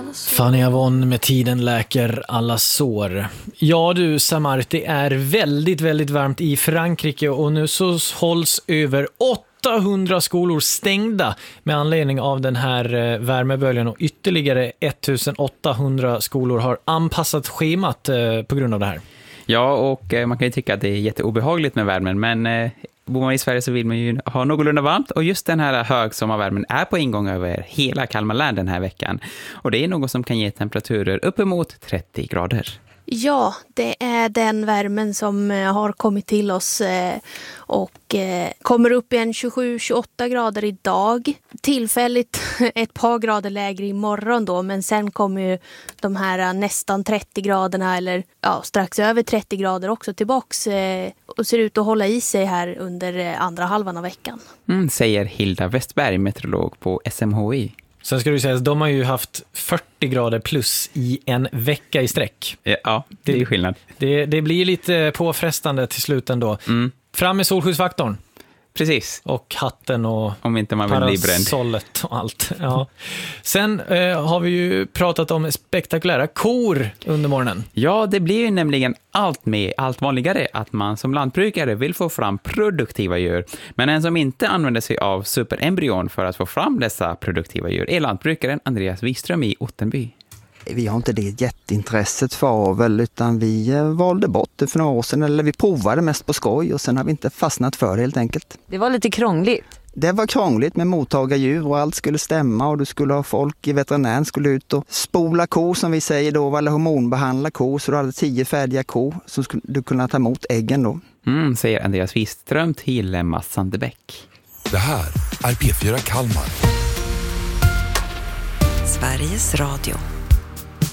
Fanny Avon med Tiden läker alla sår. Ja du Samart, det är väldigt, väldigt varmt i Frankrike och nu så hålls över 800 skolor stängda med anledning av den här värmeböljan och ytterligare 1800 skolor har anpassat schemat på grund av det här. Ja, och man kan ju tycka att det är jätteobehagligt med värmen, men bor man i Sverige så vill man ju ha någorlunda varmt, och just den här högsommarvärmen är på ingång över hela Kalmar län den här veckan. Och det är något som kan ge temperaturer uppemot 30 grader. Ja, det är den värmen som har kommit till oss och kommer upp i en 27-28 grader idag. Tillfälligt ett par grader lägre imorgon då, men sen kommer ju de här nästan 30 graderna eller strax över 30 grader också tillbaks och ser ut att hålla i sig här under andra halvan av veckan. Säger Hilda Westberg, meteorolog på SMHI. Sen ska du säga att de har ju haft 40 grader plus i en vecka i sträck. Ja, det är ju skillnad. Det blir lite påfrestande till slut ändå. Fram med solskyddsfaktorn. Precis. Och hatten och om inte man vill bli bränd. Parasollet och allt. Ja. Sen har vi ju pratat om spektakulära kor under morgonen. Ja, det blir ju nämligen allt vanligare att man som lantbrukare vill få fram produktiva djur. Men en som inte använder sig av superembryon för att få fram dessa produktiva djur är lantbrukaren Andreas Wikström i Ottenby. Vi har inte det jätteintresset för avel, utan vi valde bort det för några år sedan. Eller vi provade mest på skoj och sen har vi inte fastnat för det helt enkelt. Det var lite krångligt. Det var krångligt med mottagardjur och allt skulle stämma, och du skulle ha folk i veterinären skulle ut och spola kor som vi säger då, eller hormonbehandla kor, så du hade 10 färdiga kor som skulle du kunna ta emot äggen då. Säger Andreas Wikström till Mats Sandebäck. Det här är P4 Kalmar. Sveriges Radio.